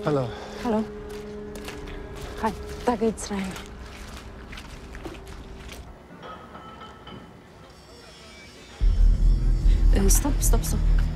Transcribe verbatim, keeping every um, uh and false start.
Hallo. Hallo. Hi, da geht's rein. Äh, stopp, stopp, stopp.